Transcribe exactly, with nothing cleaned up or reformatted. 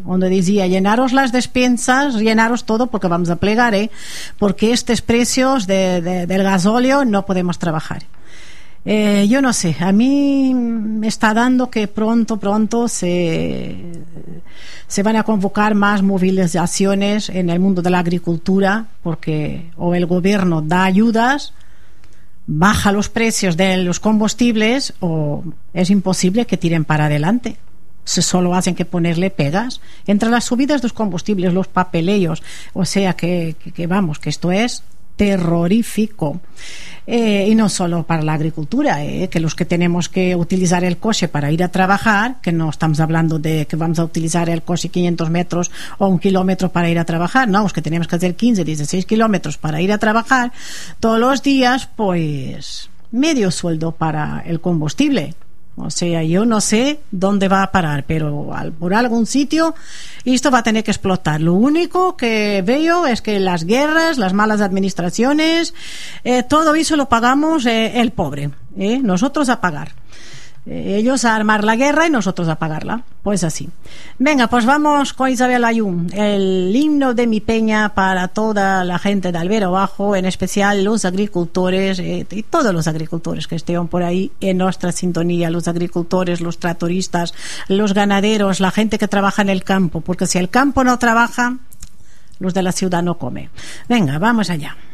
donde decía llenaros las despensas, llenaros todo porque vamos a plegar, ¿eh? Porque estos precios de, de, del gasóleo no podemos trabajar. Eh, yo no sé, a mí me está dando que pronto, pronto se, se van a convocar más movilizaciones en el mundo de la agricultura, porque o el gobierno da ayudas, baja los precios de los combustibles, o es imposible que tiren para adelante. Se solo hacen que ponerle pegas entre las subidas de los combustibles, los papeleos, o sea que, que, que vamos, que esto es terrorífico. Eh, y no solo para la agricultura, eh, que los que tenemos que utilizar el coche para ir a trabajar, que no estamos hablando de que vamos a utilizar el coche quinientos metros o un kilómetro para ir a trabajar, no, los que tenemos que hacer quince, dieciséis kilómetros para ir a trabajar todos los días, pues medio sueldo para el combustible. O sea, yo no sé dónde va a parar, pero al, por algún sitio esto va a tener que explotar. Lo único que veo es que las guerras, las malas administraciones, eh, todo eso lo pagamos eh, el pobre, eh, nosotros a pagar. Eh, ellos a armar la guerra y nosotros a pagarla. Pues así. Venga, pues vamos con Isabel Ayun. El himno de mi peña para toda la gente de Albero Bajo, en especial los agricultores eh, y todos los agricultores que estén por ahí en nuestra sintonía, los agricultores, los tractoristas, los ganaderos, la gente que trabaja en el campo, porque si el campo no trabaja, los de la ciudad no comen. Venga, vamos allá.